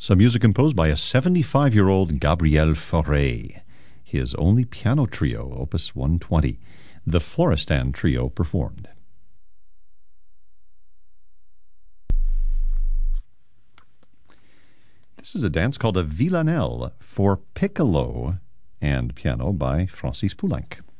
Some music composed by a 75-year-old Gabriel Fauré. His only piano trio, Opus 120. The Florestan Trio performed. This is a dance called a villanelle for piccolo and piano by Francis Poulenc.